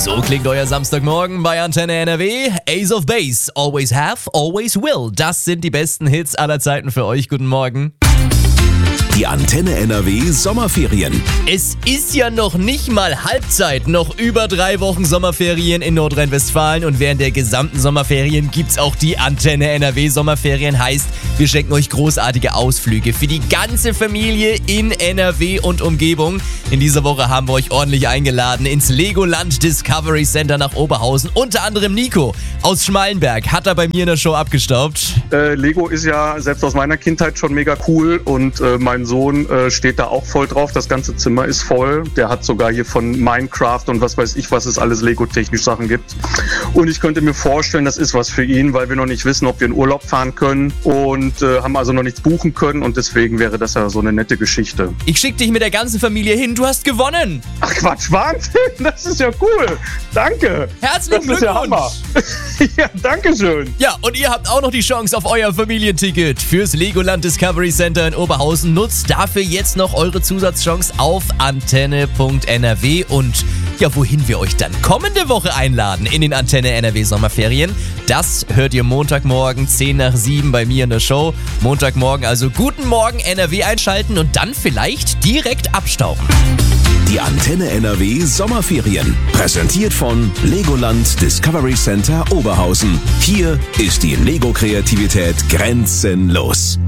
So klingt euer Samstagmorgen bei Antenne NRW. Ace of Base, always have, always will. Das sind die besten Hits aller Zeiten für euch. Guten Morgen. Die Antenne NRW Sommerferien. Es ist ja noch nicht mal Halbzeit, noch über 3 Wochen Sommerferien in Nordrhein-Westfalen und während der gesamten Sommerferien gibt's auch die Antenne NRW Sommerferien. Heißt, wir schenken euch großartige Ausflüge für die ganze Familie in NRW und Umgebung. In dieser Woche haben wir euch ordentlich eingeladen ins Legoland Discovery Center nach Oberhausen. Unter anderem Nico aus Schmalenberg hat er bei mir in der Show abgestaubt. Lego ist ja selbst aus meiner Kindheit schon mega cool und mein Sohn steht da auch voll drauf. Das ganze Zimmer ist voll. Der hat sogar hier von Minecraft und was weiß ich, was es alles Lego-technisch Sachen gibt. Und ich könnte mir vorstellen, das ist was für ihn, weil wir noch nicht wissen, ob wir in Urlaub fahren können und haben also noch nichts buchen können und deswegen wäre das ja so eine nette Geschichte. Ich schick dich mit der ganzen Familie hin. Du hast gewonnen. Ach Quatsch, Wahnsinn, das ist ja cool. Danke. Herzlichen Das ist ja Hammer. Ja, danke schön. Ja, und ihr habt auch noch die Chance auf euer Familienticket fürs Legoland Discovery Center in Oberhausen. Nutzt dafür jetzt noch eure Zusatzchance auf antenne.nrw und ja, wohin wir euch dann kommende Woche einladen in den Antenne NRW Sommerferien, das hört ihr Montagmorgen 10 nach 7 bei mir in der Show. Montagmorgen also guten Morgen NRW einschalten und dann vielleicht direkt abstauben. Die Antenne NRW Sommerferien. Präsentiert von Legoland Discovery Center Oberhausen. Hier ist die Lego-Kreativität grenzenlos.